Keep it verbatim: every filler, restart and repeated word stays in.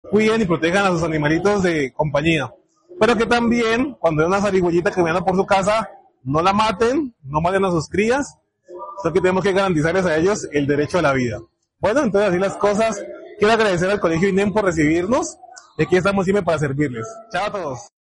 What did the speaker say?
cuiden y protejan a sus animalitos de compañía. Pero que también, cuando hay una zarigüeyita que anda por su casa, no la maten, no maten a sus crías, sino que tenemos que garantizarles a ellos el derecho a la vida. Bueno, entonces así las cosas. Quiero agradecer al Colegio I N E M por recibirnos, y aquí estamos siempre para servirles. Chao a todos.